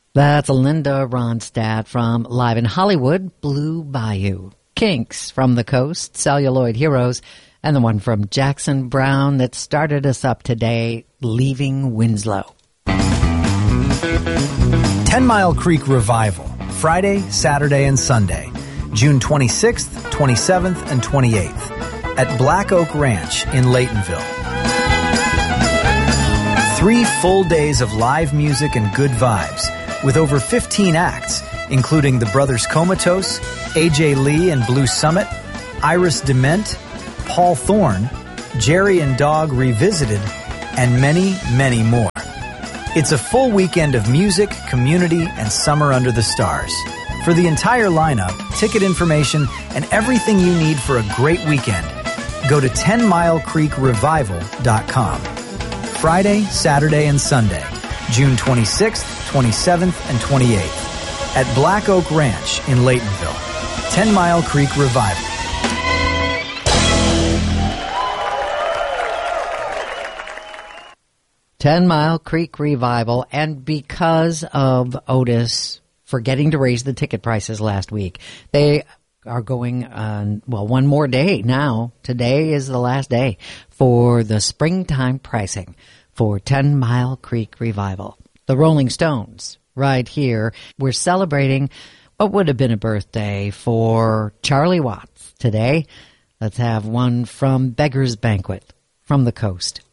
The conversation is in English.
That's Linda Ronstadt from Live in Hollywood, Blue Bayou. Kinks from the Coast, Celluloid Heroes, and the one from Jackson Browne that started us up today, Leaving Winslow. 10 Mile Creek Revival, Friday, Saturday, and Sunday, June 26th, 27th, and 28th, at Black Oak Ranch in Laytonville. 3 full days of live music and good vibes, with over 15 acts, including the Brothers Comatose, AJ Lee and Blue Summit, Iris Dement, Paul Thorne, Jerry and Dog Revisited, and many, many more. It's a full weekend of music, community, and summer under the stars. For the entire lineup, ticket information, and everything you need for a great weekend, go to 10milecreekrevival.com. Friday, Saturday, and Sunday, June 26th, 27th, and 28th, at Black Oak Ranch in Laytonville. 10 Mile Creek Revival. Ten Mile Creek Revival, and because of Otis forgetting to raise the ticket prices last week, they are going on, one more day now. Today is the last day for the springtime pricing for 10 Mile Creek Revival. The Rolling Stones, right here, we're celebrating what would have been a birthday for Charlie Watts today. Let's have one from Beggar's Banquet from the Coast.